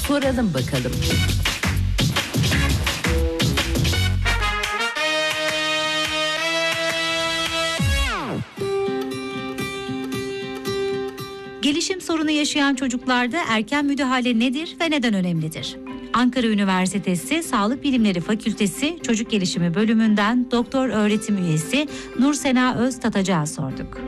Soralım bakalım. Gelişim sorunu yaşayan çocuklarda erken müdahale nedir ve neden önemlidir? Ankara Üniversitesi Sağlık Bilimleri Fakültesi Çocuk Gelişimi Bölümünden Doktor Öğretim Üyesi Nur Sena Öztatacı'ya sorduk.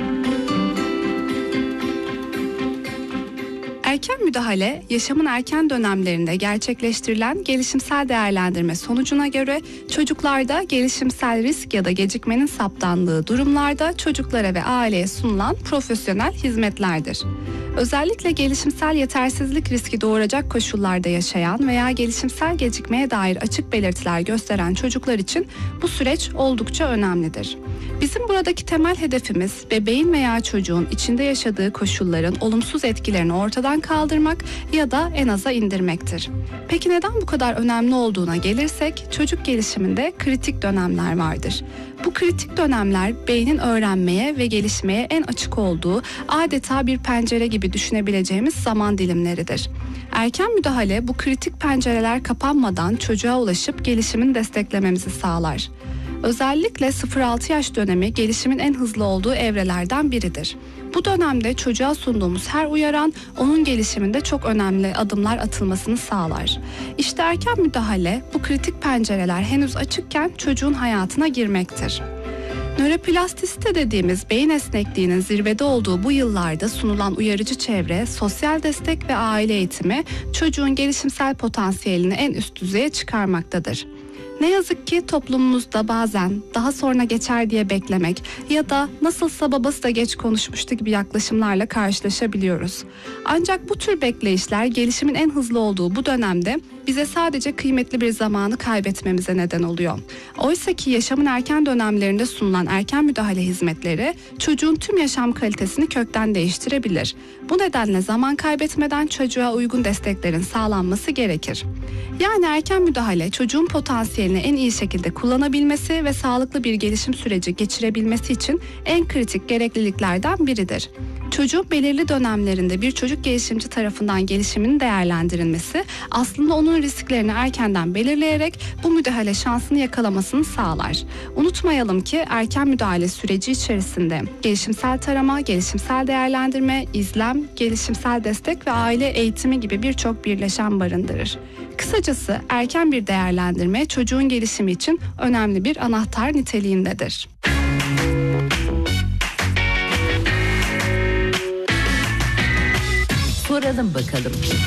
Erken müdahale, yaşamın erken dönemlerinde gerçekleştirilen gelişimsel değerlendirme sonucuna göre çocuklarda gelişimsel risk ya da gecikmenin saptandığı durumlarda çocuklara ve aileye sunulan profesyonel hizmetlerdir. Özellikle gelişimsel yetersizlik riski doğuracak koşullarda yaşayan veya gelişimsel gecikmeye dair açık belirtiler gösteren çocuklar için bu süreç oldukça önemlidir. Bizim buradaki temel hedefimiz bebeğin veya çocuğun içinde yaşadığı koşulların olumsuz etkilerini ortadan kaldırmak ya da en aza indirmektir. Peki neden bu kadar önemli olduğuna gelirsek, çocuk gelişiminde kritik dönemler vardır. Bu kritik dönemler beynin öğrenmeye ve gelişmeye en açık olduğu adeta bir pencere gibi düşünebileceğimiz zaman dilimleridir. Erken müdahale bu kritik pencereler kapanmadan çocuğa ulaşıp gelişimini desteklememizi sağlar. Özellikle 0-6 yaş dönemi gelişimin en hızlı olduğu evrelerden biridir. Bu dönemde çocuğa sunduğumuz her uyaran onun gelişiminde çok önemli adımlar atılmasını sağlar. İşte erken müdahale bu kritik pencereler henüz açıkken çocuğun hayatına girmektir. Nöroplastisite dediğimiz beyin esnekliğinin zirvede olduğu bu yıllarda sunulan uyarıcı çevre, sosyal destek ve aile eğitimi çocuğun gelişimsel potansiyelini en üst düzeye çıkarmaktadır. Ne yazık ki toplumumuzda bazen daha sonra geçer diye beklemek ya da nasılsa babası da geç konuşmuştu gibi yaklaşımlarla karşılaşabiliyoruz. Ancak bu tür bekleyişler gelişimin en hızlı olduğu bu dönemde bize sadece kıymetli bir zamanı kaybetmemize neden oluyor. Oysa ki yaşamın erken dönemlerinde sunulan erken müdahale hizmetleri çocuğun tüm yaşam kalitesini kökten değiştirebilir. Bu nedenle zaman kaybetmeden çocuğa uygun desteklerin sağlanması gerekir. Yani erken müdahale çocuğun potansiyelini en iyi şekilde kullanabilmesi ve sağlıklı bir gelişim süreci geçirebilmesi için en kritik gerekliliklerden biridir. Çocuğun belirli dönemlerinde bir çocuk gelişimci tarafından gelişiminin değerlendirilmesi aslında onun risklerini erkenden belirleyerek bu müdahale şansını yakalamasını sağlar. Unutmayalım ki erken müdahale süreci içerisinde gelişimsel tarama, gelişimsel değerlendirme, izlem, gelişimsel destek ve aile eğitimi gibi birçok birleşen barındırır. Kısacası erken bir değerlendirme çocuğun gelişimi için önemli bir anahtar niteliğindedir. Soralım bakalım.